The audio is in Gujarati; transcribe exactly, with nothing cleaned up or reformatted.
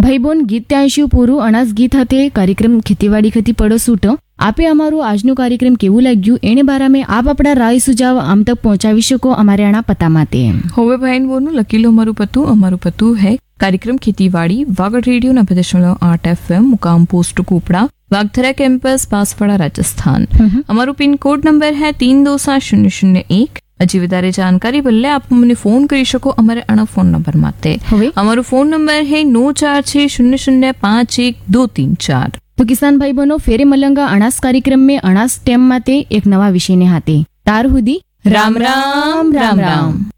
ભાઈ બોન ગીત ત્યાંશું પૂરું અનાજ ગીત હતે કાર્યક્રમ ખેતીવાડી ખતી પડો સૂટ આપે અમારું આજનું કાર્યક્રમ કેવું લાગ્યું એને બારામાં આપ આપણા રાય સુજાવ આમ તક પહોંચાવી શકો અમારે આના પતા માટે હવે ભાઈ બોનું લકીલો અમારું પતું અમારું પતું है कार्यक्रम खेतीवाड़ी वागड़ रेडियो नब्बे दशमलव आठ एफ एम मुकाम पोस्ट कोपड़ा वागथरा कैंपस बांसवाड़ा राजस्थान। हमारो पिन कोड नंबर है तीन दो सात शून्य शून्य एक। હજી વધારે જાણકારી બદલે આપ મને ફોન કરી શકો અમારે આના ફોન નંબર માટે। હવે અમારો ફોન નંબર है नौ चार छह शून्य शून्य पाँच एक दो तीन चार। तो किसान भाई बहनों फेरे मलंगा अनाज कार्यक्रम में अनाज टेम माते एक नवा विषय ने हाथे तार हुदी राम राम राम राम।